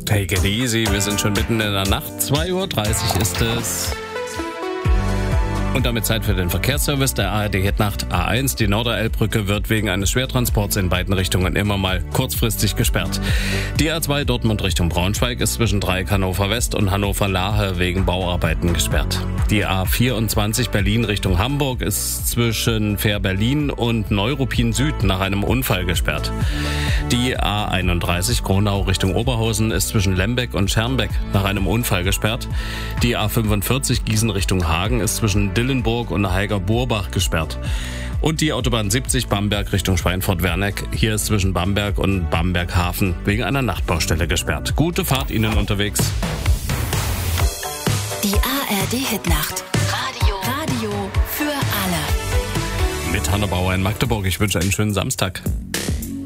Take it easy, wir sind schon mitten in der Nacht. 2:30 Uhr ist es. Und damit Zeit für den Verkehrsservice der ARD-Hitnacht. A1, die Norderelbbrücke wird wegen eines Schwertransports in beiden Richtungen immer mal kurzfristig gesperrt. Die A2 Dortmund Richtung Braunschweig ist zwischen Dreieck Hannover West und Hannover Lahe wegen Bauarbeiten gesperrt. Die A24 Berlin Richtung Hamburg ist zwischen Fähr Berlin und Neuruppin Süd nach einem Unfall gesperrt. Die A31 Gronau Richtung Oberhausen ist zwischen Lembeck und Schermbeck nach einem Unfall gesperrt. Die A45 Gießen Richtung Hagen ist zwischen Dillenburg und Heiger-Burbach gesperrt. Und die Autobahn 70 Bamberg Richtung Schweinfurt-Werneck. Hier ist zwischen Bamberg und Bamberg-Hafen wegen einer Nachtbaustelle gesperrt. Gute Fahrt Ihnen unterwegs. Die ARD-Hitnacht. Radio für alle. Mit Hanna Bauer in Magdeburg. Ich wünsche einen schönen Samstag.